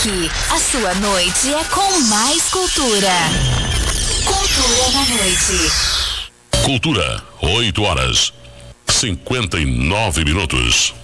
Aqui, a sua noite é com mais cultura. Cultura na noite. Cultura, 8 horas, 59 minutos.